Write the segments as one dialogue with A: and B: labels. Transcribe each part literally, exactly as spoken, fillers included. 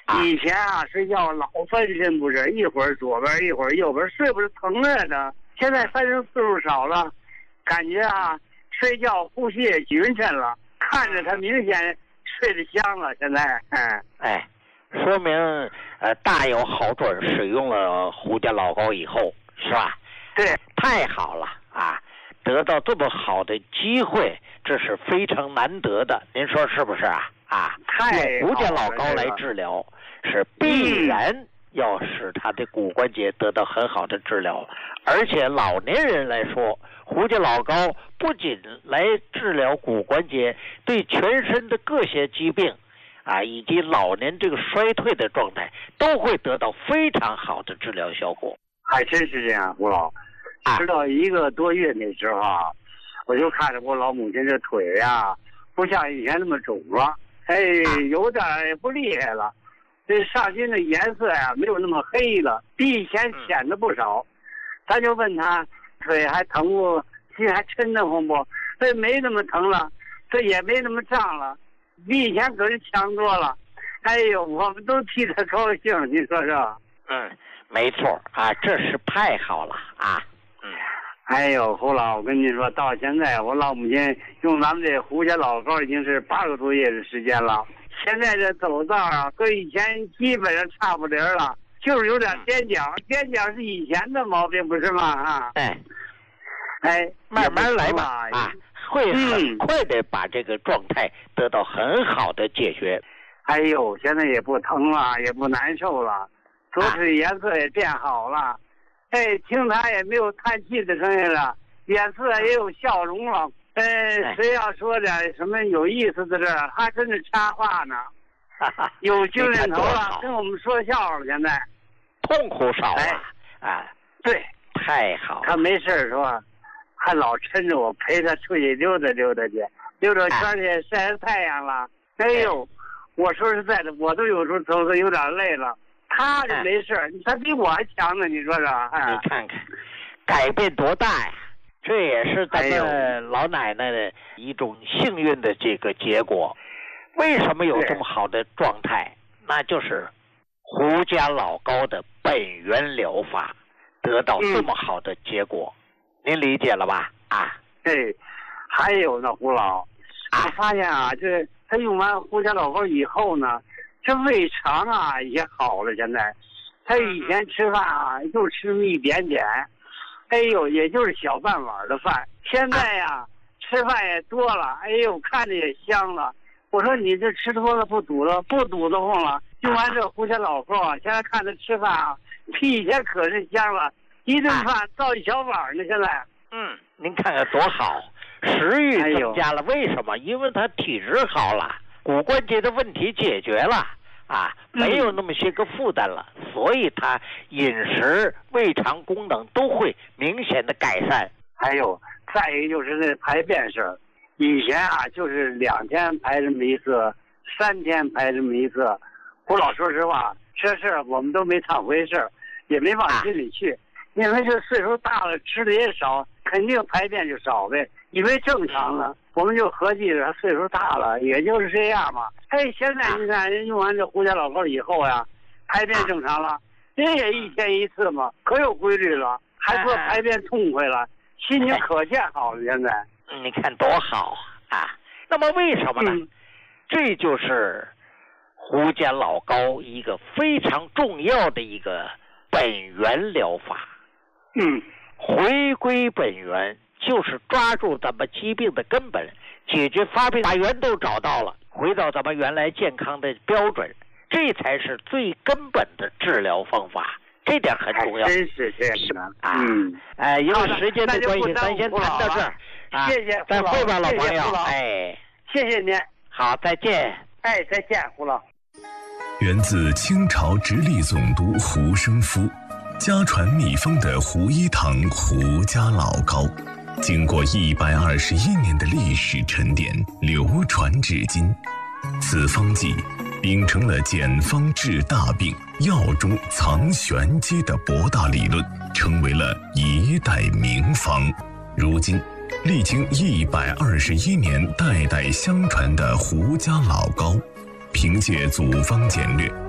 A: 以前啊，睡觉老翻身不是，一会儿左边一会儿右边，睡不是疼着呢。现在翻身次数少了，感觉啊，睡觉呼吸也匀称了，看着他明显睡得香了。现在，嗯，
B: 哎，说明呃大有好准，使用了胡家老高以后，是吧？
A: 对，
B: 太好了啊！得到这么好的机会，这是非常难得的，您说是不是啊？啊，
A: 太
B: 用胡家老高来治疗，是必然要使他的骨关节得到很好的治疗。而且老年人来说，胡家老高不仅来治疗骨关节，对全身的各些疾病啊，以及老年这个衰退的状态，都会得到非常好的治疗效果。
A: 还真是这样，胡老。直到一个多月那时候啊，我就看着我老母亲这腿呀、啊，不像以前那么肿了，哎，有点不厉害了。这上身的颜色呀、啊，没有那么黑了，比以前显得不少。咱就问他腿还疼不？心还抻得慌不？这没那么疼了，这也没那么胀了，比以前可是强多了。哎呦，我们都替他高兴，你说是吧？
B: 嗯，没错啊，这是太好了啊。
A: 嗯，哎呦，胡老，我跟你说，到现在我老母亲用咱们这胡家老高已经是八个多月的时间了。现在这走道啊，和以前基本上差不离了，就是有点踮脚，踮脚是以前的毛病，不是吗？啊，
B: 哎，
A: 哎，
B: 慢慢来吧，啊，会很快的把这个状态得到很好的解决。
A: 哎呦，现在也不疼了，也不难受了，左腿颜色也变好了。哎，听他也没有叹气的声音了，脸色也有笑容了。呃，谁要说点什么有意思的事儿，还跟着插话呢。有精神头了，跟我们说笑了。现在
B: 痛苦少了，
A: 哎、
B: 啊，
A: 对，
B: 太好了。
A: 他没事是吧？还老抻着我陪他出去溜达溜达去，溜达圈去晒晒太阳了。哎呦，我说实在的，我都有时候走的有点累了。他就没事，他比我还强呢，你说是吧？
B: 你看看，改变多大呀！这也是咱们老奶奶的一种幸运的这个结果。为什么有这么好的状态？那就是胡家老高的本源疗法得到这么好的结果，嗯、您理解了吧？啊，
A: 对，还有呢，胡老，我发现啊，这他用完胡家老高以后呢。这胃肠啊也好了，现在他以前吃饭啊就吃那么一点点，哎呦，也就是小半碗的饭。现在呀、啊，吃饭也多了，哎呦，看着也香了。我说你这吃多了不堵了，不堵得慌了。用完这胡家老高啊，现在看他吃饭啊，比以前可是香了，一顿饭倒一小碗呢。现在，
B: 嗯，您看看多好，食欲增加了。为什么？因为他体质好了。骨关节的问题解决了啊，没有那么些个负担了，嗯、所以他饮食、胃肠功能都会明显的改善。
A: 还有，再一个就是那排便事儿，以前啊就是两天排这么一次，三天排这么一次。胡老说实话，这事儿我们都没当回事儿，也没往心里去，啊、因为这岁数大了，吃的也少，肯定排便就少呗，以为正常了。我们就合计着岁数大了，也就是这样嘛。哎，现在你看人用完这胡家老高以后呀，排便正常了，人也一天一次嘛，可有规律了，还说排便痛快了，心情可见好了。现在，
B: 你看多好啊！那么为什么呢？嗯、这就是胡家老高一个非常重要的一个本源疗法。
A: 嗯，
B: 回归本源。就是抓住咱们疾病的根本，解决发病，把源头找到了，回到咱们原来健康的标准，这才是最根本的治疗方法，这点很重要。
A: 真是这样的啊！
B: 嗯，哎，因为时间的关系，咱先谈到这儿。
A: 啊、谢谢，
B: 再会吧，老朋友。
A: 哎，谢谢您。
B: 好，再见。
A: 哎，再见，胡老。
C: 源自清朝直隶总督胡生夫，家传秘方的胡一堂胡家老高。经过一百二十一年的历史沉淀，流传至今。此方剂秉承了简方治大病、药中藏玄机的博大理论，成为了一代名方。如今，历经一百二十一年代代相传的胡家老高，凭借组方简略、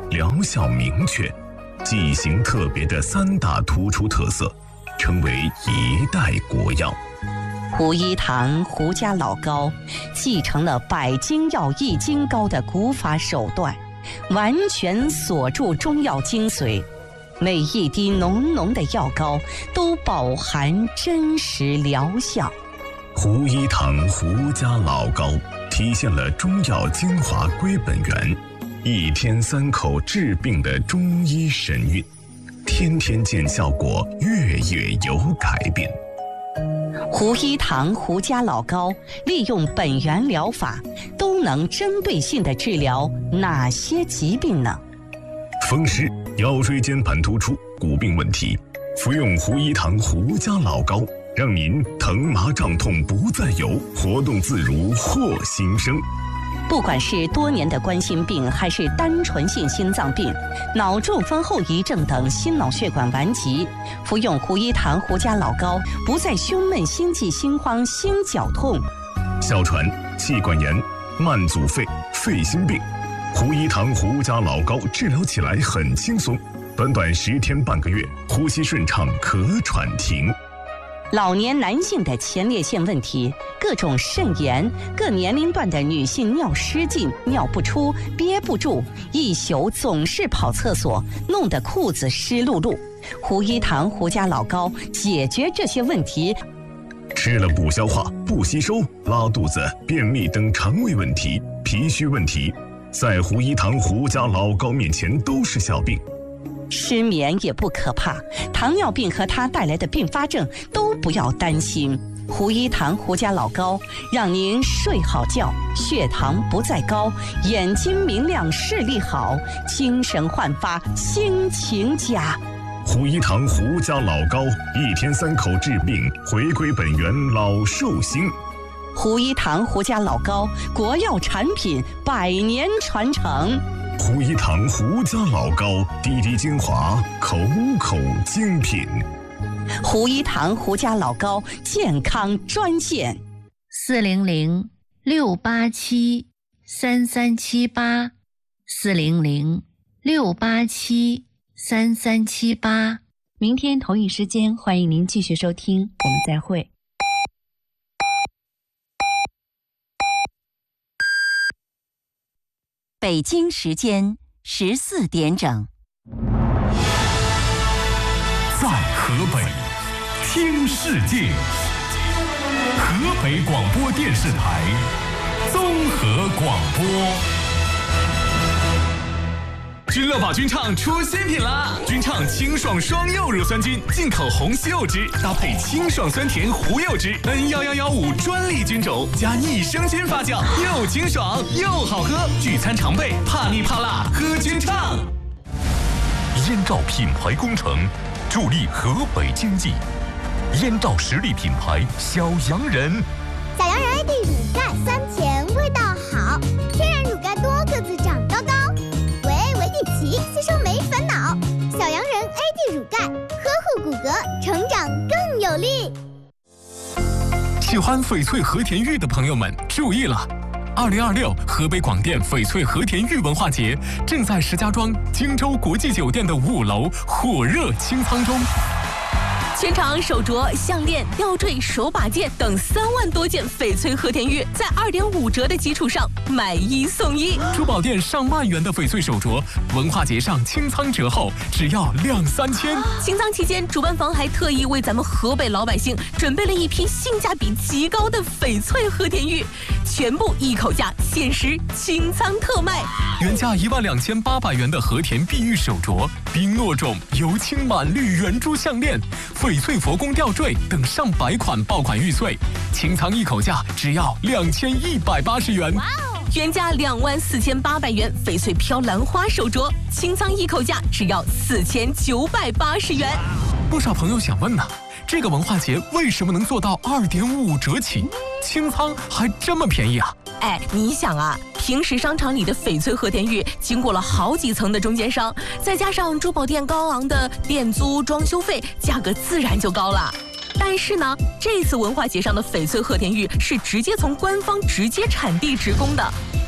C: 疗效明确，剂型特别的三大突出特色，成为一代国药。
D: 胡一堂胡家老膏继承了百金药益精膏的古法手段，完全锁住中药精髓，每一滴浓浓的药膏都饱含真实疗效。
C: 胡一堂胡家老膏体现了中药精华归本源，一天三口治病的中医神韵，天天见效果，月月有改变。
D: 胡一堂胡家老膏利用本源疗法，都能针对性地治疗哪些疾病呢？
C: 风湿、腰椎间盘突出、骨病问题，服用胡一堂胡家老膏，让您疼麻胀痛不再有，活动自如获新生。
D: 不管是多年的冠心病，还是单纯性心脏病、脑中风后遗症等心脑血管顽疾，服用胡一堂胡家老膏，不再胸闷、心悸、心慌、心绞痛。
C: 哮喘、气管炎、慢阻肺、肺心病，胡一堂胡家老膏治疗起来很轻松，短短十天半个月，呼吸顺畅，咳喘停。
D: 老年男性的前列腺问题，各种肾炎，各年龄段的女性尿失禁、尿不出、憋不住，一宿总是跑厕所，弄得裤子湿漉漉。胡一堂胡家老膏解决这些问题。
C: 吃了不消化、不吸收、拉肚子、便秘等肠胃问题、脾虚问题，在胡一堂胡家老膏面前都是小病。
D: 失眠也不可怕，糖尿病和它带来的并发症都不要担心。胡一堂胡家老膏让您睡好觉，血糖不再高，眼睛明亮，视力好，精神焕发，心情佳。
C: 胡一堂胡家老膏，一天三口治病，回归本源，老寿星。
D: 胡一堂胡家老膏，国药产品，百年传承。
C: 胡一堂胡家老膏，滴滴精华，口口精品。
D: 胡一堂胡家老膏，健康专线。
E: 四零零六八七三三七八，四零零六八七三三七八。
D: 明天同一时间，欢迎您继续收听，我们再会。北京时间十四点整。
F: 在河北听世界，河北广播电视台综合广播。君乐宝君畅出新品啦！君畅清爽双柚乳酸菌，进口红西柚汁搭配清爽酸甜胡柚汁 N 一一一五专利菌种，加益生菌发酵，又清爽又好喝。聚餐常备，怕腻怕辣，喝君畅。燕赵品牌工程，助力河北经济。燕赵实力品牌小洋人，
G: 小洋人 I D 乳钙酸甜，味道好，天然乳钙多个子长高高。吸收没烦恼，小洋人 A D 乳钙，呵护骨骼，成长更有力。
F: 喜欢翡翠和田玉的朋友们注意了，二零二六河北广电翡翠和田玉文化节正在石家庄荆州国际酒店的五楼火热清仓中。
H: 全场手镯、项链、吊坠、手把件等三万多件翡翠和田玉，在二点五折的基础上买一送一。
F: 珠宝店上万元的翡翠手镯，文化节上清仓折后只要两三千。
H: 清仓期间，主办方还特意为咱们河北老百姓准备了一批性价比极高的翡翠和田玉，全部一口价，限时清仓特卖。
F: 原价一万两千八百元的和田碧玉手镯、冰诺种油青满绿圆珠项链、翡翠佛宫吊坠等上百款爆款玉碎，清仓一口价只要两千一百八十元。
H: 哇哦！原价两万四千八百元翡翠飘兰花手镯，清仓一口价只要四千九百八十元。
F: 不少朋友想问呢、啊，这个文化节为什么能做到二点五折起，清仓还这么便宜啊？
H: 哎，你想啊，平时商场里的翡翠和田玉经过了好几层的中间商，再加上珠宝店高昂的店租、装修费，价格自然就高了。但是呢，这次文化节上的翡翠和田玉是直接从官方直接产地直供的，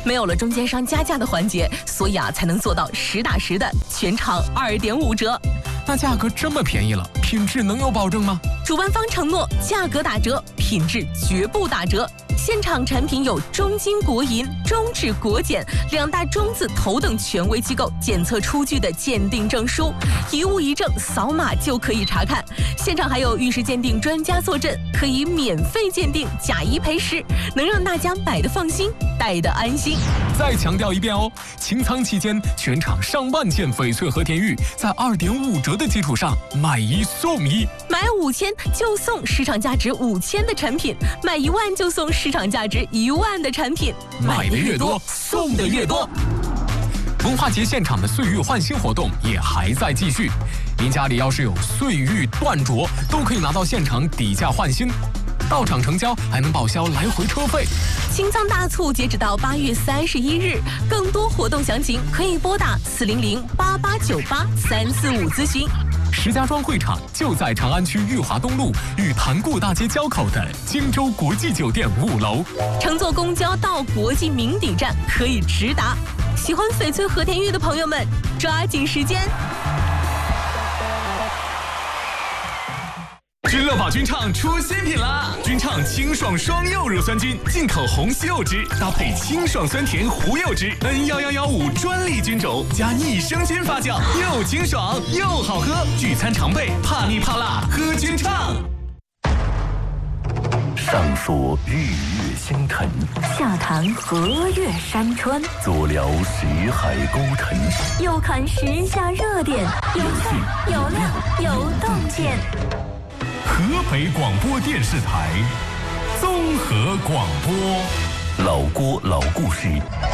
H: 没有了中间商加价的环节，所以啊才能做到实打实的全场二点五折。
F: 那价格这么便宜了，品质能有保证吗？
H: 主办方承诺价格打折，品质绝不打折。现场产品有中金国银、中质国检两大中字头等权威机构检测出具的鉴定证书，一物一证，扫码就可以查看。现场还有玉石鉴定专家坐镇，可以免费鉴定，假一赔十，能让大家买的放心，戴的安心。
F: 再强调一遍哦，清仓期间全场上万件翡翠和田玉在二点五折的基础上买一送一，
H: 买五千就送市场价值五千的产品，买一万就送市场价值一万的产品，
F: 买的越多，送的越多。文化节现场的岁玉换新活动也还在继续，您家里要是有岁玉断镯，都可以拿到现场底价换新，到场成交还能报销来回车费。
H: 清仓大促截止到八月三十一日，更多活动详情可以拨打四零零八八九八三四五咨询。
F: 石家庄会场就在长安区裕华东路与潭固大街交口的荆州国际酒店五楼。
H: 乘坐公交到国际名底站可以直达。喜欢翡翠和田玉的朋友们，抓紧时间！
F: 君乐宝君唱出新品啦！君唱清爽双柚乳酸菌，进口红西柚汁，搭配清爽酸甜胡柚汁 N 一一一五专利菌种，加益生菌发酵，又清爽又好喝。聚餐常备，怕腻怕辣，喝君唱。
C: 上说日月星辰，
I: 下谈河岳山川，
C: 左聊识海沟沉，
I: 右看时下热点，有趣有料有洞见。
C: 河北广播电视台综合广播，老郭老故事。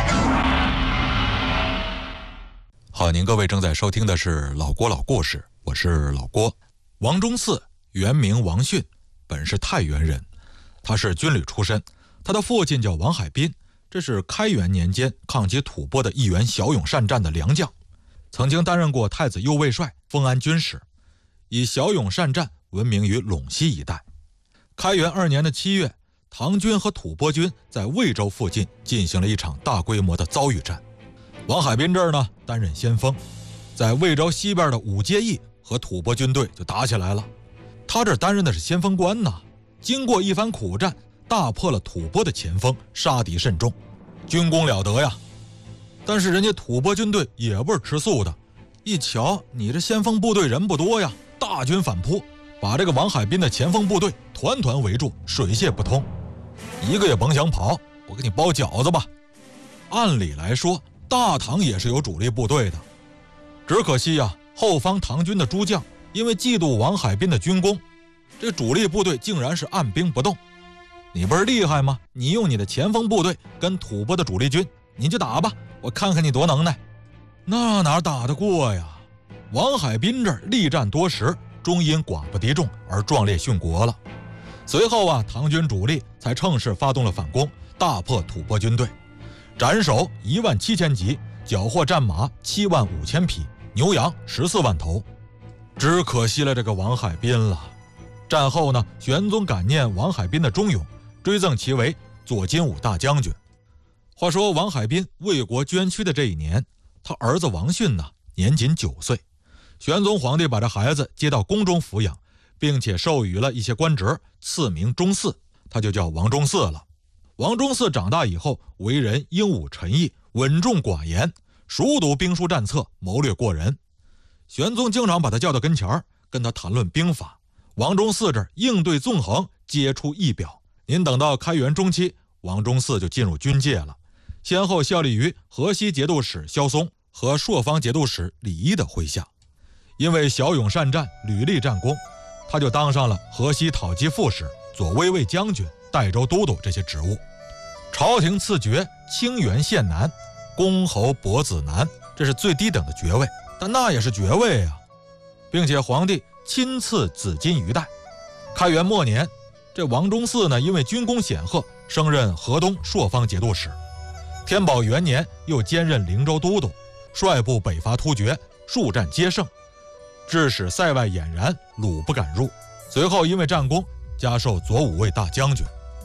J: 好，您各位正在收听的是老郭老故事，我是老郭。王忠嗣原名王训，本是太原人，他是军旅出身，他的父亲叫王海滨，这是开元年间抗击吐蕃的一员骁勇善战的良将，曾经担任过太子右卫帅、丰安军使，以骁勇善战闻名于陇西一带。开元二年的七月，唐军和吐蕃军在魏州附近进行了一场大规模的遭遇战。王海滨这儿呢担任先锋，在魏州西边的武街驿和吐蕃军队就打起来了。他这担任的是先锋官呐，经过一番苦战，大破了吐蕃的前锋，杀敌甚众，军功了得呀。但是人家吐蕃军队也不是吃素的，一瞧你这先锋部队人不多呀，大军反扑，把这个王海滨的前锋部队团团围住，水泄不通，一个也甭想跑，我给你包饺子吧。按理来说大唐也是有主力部队的，只可惜呀，后方唐军的诸将因为嫉妒王海滨的军功，这主力部队竟然是按兵不动。你不是厉害吗？你用你的前锋部队跟吐蕃的主力军，你就打吧，我看看你多能耐。那哪打得过呀？王海滨这儿力战多时，终因寡不敌众而壮烈殉国了。随后啊，唐军主力才乘势发动了反攻，大破吐蕃军队，斩首一万七千级，缴获战马七万五千匹，牛羊十四万头。只可惜了这个王海滨了。战后呢，玄宗感念王海滨的忠勇，追赠其为左金吾大将军。话说王海滨为国捐躯的这一年，他儿子王训呢年仅九岁，玄宗皇帝把这孩子接到宫中抚养，并且授予了一些官职，赐名忠嗣，他就叫王忠嗣了。王忠嗣长大以后，为人英武沉毅，稳重寡言，熟读兵书战策，谋略过人。玄宗经常把他叫到跟前，跟他谈论兵法。王忠嗣这儿应对纵横，皆出一表。您等到开元中期，王忠嗣就进入军界了，先后效力于河西节度使萧嵩和朔方节度使李一的麾下。因为骁勇善战，屡立战功，他就当上了河西讨击副使、左威卫将军、代州都督这些职务。朝廷赐爵清源县男、公侯伯子男，这是最低等的爵位，但那也是爵位啊，并且皇帝亲赐紫金鱼带。开元末年，这王忠嗣呢，因为军功显赫，升任河东朔方节度使。天宝元年，又兼任灵州都督，率部北伐突厥，数战皆胜，致使塞外俨然，虏不敢入。随后因为战功，加授左武卫大将军。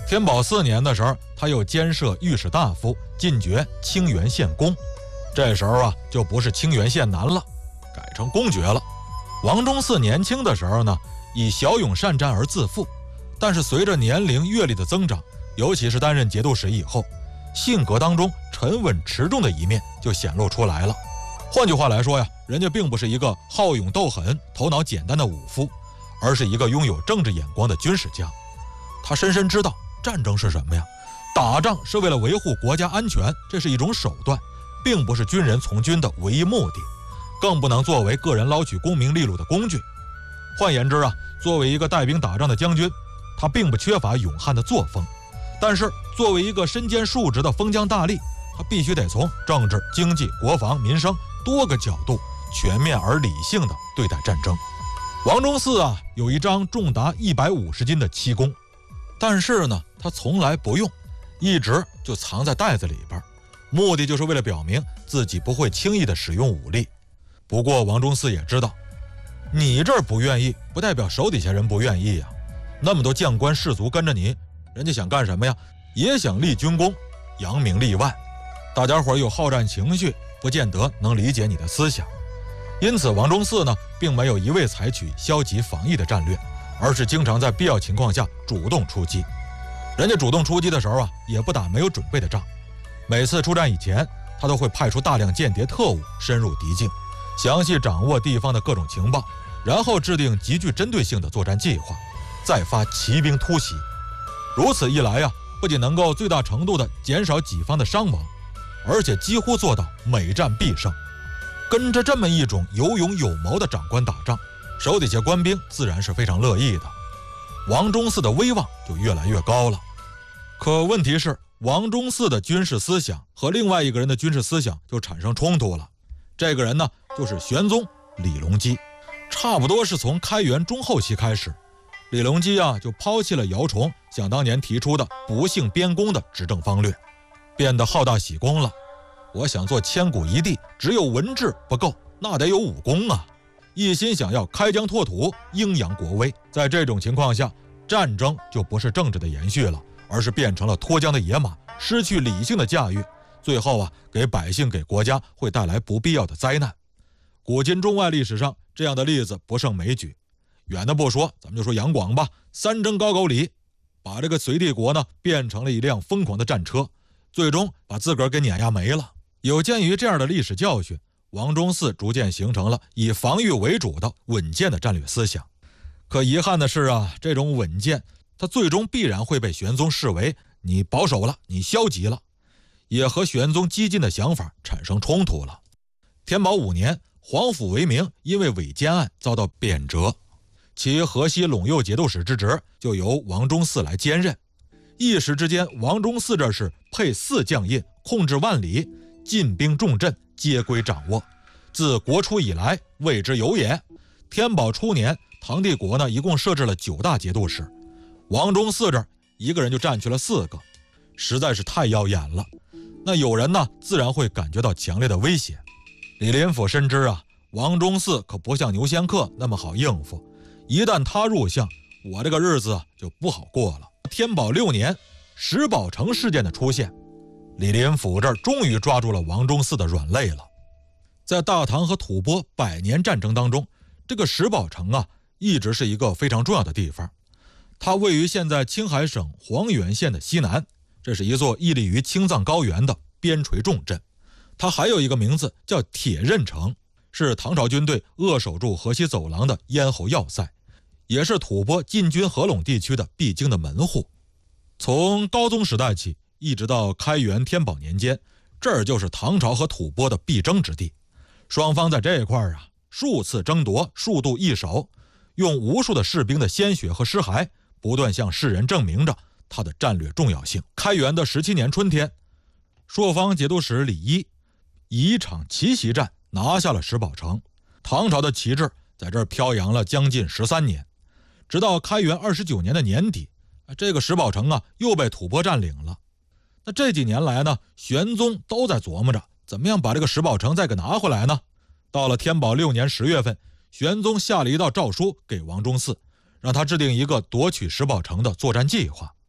J: 天宝四年的时候，他又兼摄御史大夫，进爵清源县公。这时候啊，就不是清源县男了，改成公爵了。王忠嗣年轻的时候呢，以骁勇善战而自负，但是随着年龄阅历的增长，尤其是担任节度使以后，性格当中沉稳持重的一面就显露出来了。换句话来说呀，人家并不是一个好勇斗狠、头脑简单的武夫，而是一个拥有政治眼光的军事家。他深深知道战争是什么呀？打仗是为了维护国家安全，这是一种手段，并不是军人从军的唯一目的，更不能作为个人捞取功名利禄的工具。换言之啊，作为一个带兵打仗的将军，他并不缺乏勇悍的作风，但是作为一个身兼数职的封疆大吏，他必须得从政治、经济、国防、民生多个角度全面而理性地对待战争。王忠嗣啊，有一张重达一百五十斤的七弓，但是呢，他从来不用，一直就藏在袋子里边，目的就是为了表明自己不会轻易地使用武力。不过王忠嗣也知道，你这儿不愿意，不代表手底下人不愿意呀。那么多将官士卒跟着你，人家想干什么呀？也想立军功，扬名立万。大家伙有好战情绪，不见得能理解你的思想。因此王忠嗣呢，并没有一味采取消极防御的战略，而是经常在必要情况下主动出击。人家主动出击的时候啊，也不打没有准备的仗。每次出战以前，他都会派出大量间谍特务深入敌境，详细掌握地方的各种情报，然后制定极具针对性的作战计划，再发骑兵突袭。如此一来呀，不仅能够最大程度地减少己方的伤亡，而且几乎做到每战必胜。跟着这么一种有勇有谋的长官打仗，手底下官兵自然是非常乐意的，王忠嗣的威望就越来越高了。可问题是，王忠嗣的军事思想和另外一个人的军事思想就产生冲突了。这个人呢，就是玄宗李隆基。差不多是从开元中后期开始，李隆基啊就抛弃了姚崇想当年提出的不幸边功的执政方略，变得好大喜功了。我想做千古一帝，只有文治不够，那得有武功啊！一心想要开疆拓土，鹰扬国威。在这种情况下，战争就不是政治的延续了，而是变成了脱缰的野马，失去理性的驾驭，最后啊，给百姓给国家会带来不必要的灾难。古今中外历史上这样的例子不胜枚举。远的不说，咱们就说杨广吧，三征高句丽，把这个隋帝国呢变成了一辆疯狂的战车，最终把自个儿给碾压没了。有鉴于这样的历史教训，王忠嗣逐渐形成了以防御为主的稳健的战略思想。可遗憾的是啊，这种稳健它最终必然会被玄宗视为你保守了，你消极了，也和玄宗激进的想法产生冲突了。天宝五年，皇甫惟明因为伪奸案遭到贬谪，其河西陇右节度使之职就由王忠嗣来兼任。一时之间，王忠嗣这是配四将印，控制万里，进兵重镇皆归掌握，自国初以来未之有也。天宝初年，唐帝国呢一共设置了九大节度使，王忠嗣这儿一个人就占去了四个，实在是太耀眼了。那有人呢自然会感觉到强烈的威胁。李林甫深知啊，王忠嗣可不像牛仙客那么好应付，一旦他入相，我这个日子就不好过了。天宝六年，石宝城事件的出现，李林甫这儿终于抓住了王忠嗣的软肋了。在大唐和吐蕃百年战争当中，这个石宝城啊一直是一个非常重要的地方。它位于现在青海省黄原县的西南，这是一座屹立于青藏高原的边陲重镇。它还有一个名字叫铁刃城，是唐朝军队扼守住河西走廊的咽喉要塞，也是吐蕃进军合陇地区的必经的门户。从高宗时代起，一直到开元天宝年间，这儿就是唐朝和吐蕃的必争之地。双方在这一块啊，数次争夺，数度易手，用无数的士兵的鲜血和尸骸，不断向世人证明着它的战略重要性。开元的十七年春天，朔方节度使李一以一场奇袭战拿下了石宝城，唐朝的旗帜在这儿飘扬了将近十三年，直到开元二十九年的年底，这个石宝城啊又被吐蕃占领了。那这几年来呢，玄宗都在琢磨着怎么样把这个石宝城再给拿回来呢。到了天宝六年十月份，玄宗下了一道诏书给王忠嗣，让他制定一个夺取石宝城的作战计划。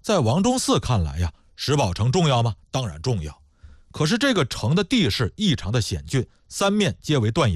J: 在王忠嗣看来呀，石宝城重要吗？当然重要。可是这个城的地势异常的险峻，三面皆为断崖。